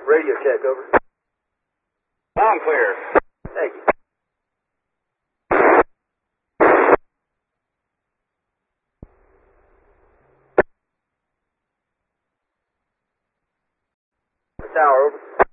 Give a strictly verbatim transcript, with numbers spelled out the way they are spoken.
Radio check, over. Long clear. Thank you. Tower, over.